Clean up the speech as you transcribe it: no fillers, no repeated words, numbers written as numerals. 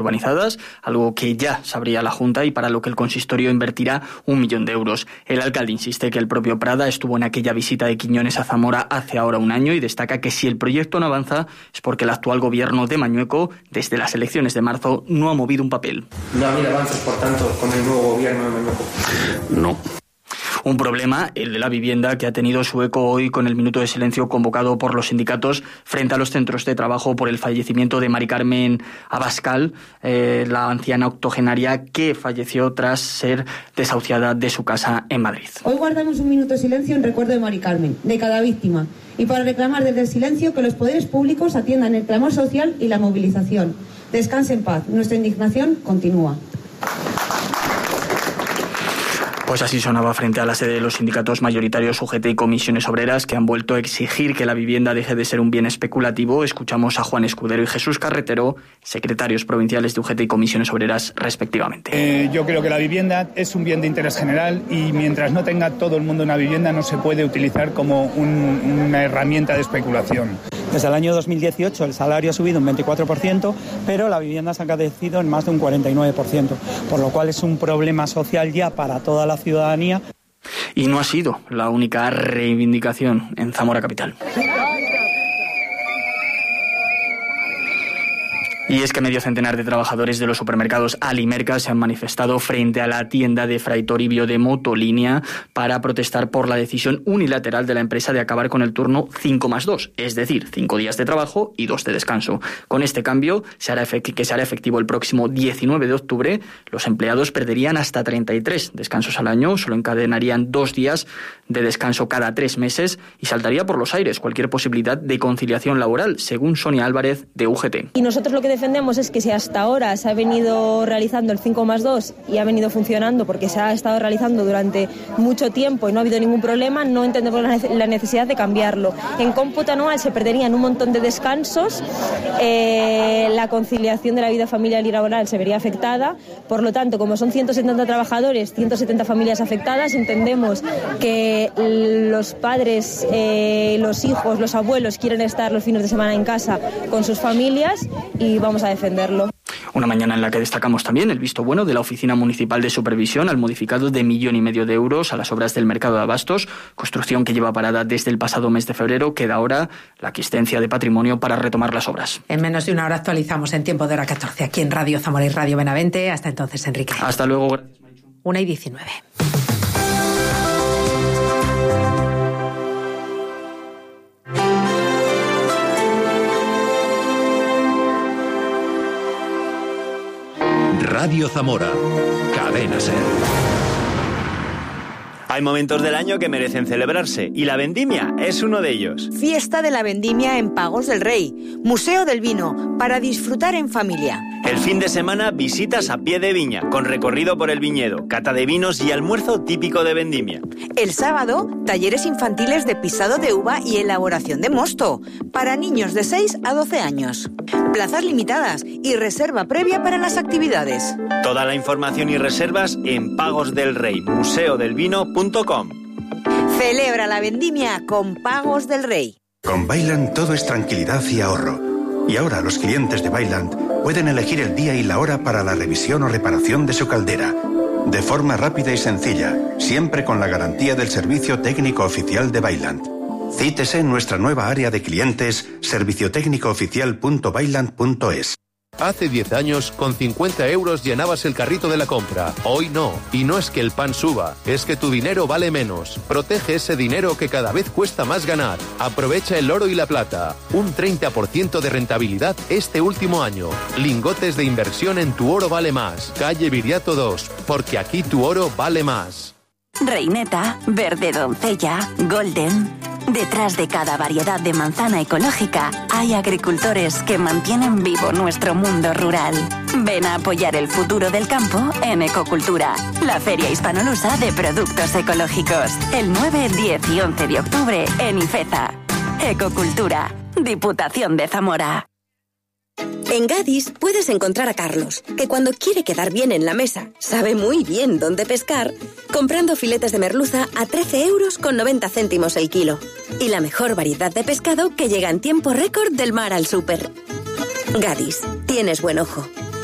urbanizadas, algo que ya sabría la Junta y para lo que el consistorio invertirá 1 millón de euros. El alcalde insiste que el propio Prada estuvo en aquella visita de Quiñones a Zamora hace ahora 1 año y destaca que si el proyecto no avanza es porque el actual gobierno de Mañueco, desde las elecciones de marzo, no ha movido un papel. ¿No ha habido avances, por tanto, con el nuevo gobierno de Mañueco? No. Un problema, el de la vivienda, que ha tenido su eco hoy con el minuto de silencio convocado por los sindicatos frente a los centros de trabajo por el fallecimiento de Mari Carmen Abascal, la anciana octogenaria que falleció tras ser desahuciada de su casa en Madrid. Hoy guardamos un minuto de silencio en recuerdo de Mari Carmen, de cada víctima, y para reclamar desde el silencio que los poderes públicos atiendan el clamor social y la movilización. Descanse en paz, nuestra indignación continúa. Pues así sonaba frente a la sede de los sindicatos mayoritarios UGT y Comisiones Obreras, que han vuelto a exigir que la vivienda deje de ser un bien especulativo. Escuchamos a Juan Escudero y Jesús Carretero, secretarios provinciales de UGT y Comisiones Obreras, respectivamente. Yo creo que la vivienda es un bien de interés general y mientras no tenga todo el mundo una vivienda no se puede utilizar como una herramienta de especulación. Desde el año 2018 el salario ha subido un 24%, pero la vivienda se ha encarecido en más de un 49%, por lo cual es un problema social ya para toda la ciudadanía. Y no ha sido la única reivindicación en Zamora capital. Y es que medio centenar de trabajadores de los supermercados Alimerca se han manifestado frente a la tienda de Fray Toribio de Motolínea para protestar por la decisión unilateral de la empresa de acabar con el turno 5+2, es decir, 5 días de trabajo y 2 de descanso. Con este cambio, que se hará efectivo el próximo 19 de octubre, los empleados perderían hasta 33 descansos al año, solo encadenarían 2 días de descanso cada 3 meses y saltaría por los aires cualquier posibilidad de conciliación laboral, según Sonia Álvarez de UGT. Y nosotros lo que defendemos es que si hasta ahora se ha venido realizando el 5+2 y ha venido funcionando porque se ha estado realizando durante mucho tiempo y no ha habido ningún problema, no entendemos la necesidad de cambiarlo. En cómputo anual se perderían un montón de descansos, la conciliación de la vida familiar y laboral se vería afectada, por lo tanto, como son 170 trabajadores, 170 familias afectadas, entendemos que los padres, los hijos, los abuelos quieren estar los fines de semana en casa con sus familias y vamos a defenderlo. Una mañana en la que destacamos también el visto bueno de la Oficina Municipal de Supervisión al modificado de 1,5 millones de euros a las obras del mercado de abastos, construcción que lleva parada desde el pasado mes de febrero. Queda ahora la aquiescencia de patrimonio para retomar las obras. En menos de una hora actualizamos en tiempo de hora 14 aquí en Radio Zamora y Radio Benavente. Hasta entonces, Enrique. Hasta luego. Gracias, Marichu. 1:19. Radio Zamora, Cadena SER. Hay momentos del año que merecen celebrarse y la vendimia es uno de ellos. Fiesta de la vendimia en Pagos del Rey, Museo del Vino, para disfrutar en familia. El fin de semana visitas a pie de viña, con recorrido por el viñedo, cata de vinos y almuerzo típico de vendimia. El sábado, talleres infantiles de pisado de uva y elaboración de mosto, para niños de 6 a 12 años. Plazas limitadas y reserva previa para las actividades. Toda la información y reservas en Pagos del Rey, museodelvino.com. Celebra la vendimia con Pagos del Rey. Con Vaillant todo es tranquilidad y ahorro. Y ahora los clientes de Vaillant pueden elegir el día y la hora para la revisión o reparación de su caldera. De forma rápida y sencilla, siempre con la garantía del servicio técnico oficial de Vaillant. Cítese en nuestra nueva área de clientes, serviciotécnicooficial.vaillant.es. Hace 10 años, con 50 euros llenabas el carrito de la compra. Hoy no. Y no es que el pan suba, es que tu dinero vale menos. Protege ese dinero que cada vez cuesta más ganar. Aprovecha el oro y la plata. Un 30% de rentabilidad este último año. Lingotes de inversión en Tu Oro Vale Más. Calle Viriato 2. Porque aquí tu oro vale más. Reineta, verde doncella, golden. Detrás de cada variedad de manzana ecológica hay agricultores que mantienen vivo nuestro mundo rural. Ven a apoyar el futuro del campo en Ecocultura, la feria hispanolusa de productos ecológicos. El 9, 10 y 11 de octubre en Ifeza. Ecocultura, Diputación de Zamora. En Gadis puedes encontrar a Carlos, que cuando quiere quedar bien en la mesa, sabe muy bien dónde pescar, comprando filetes de merluza a 13,90 € el kilo. Y la mejor variedad de pescado que llega en tiempo récord del mar al súper. Gadis, tienes buen ojo.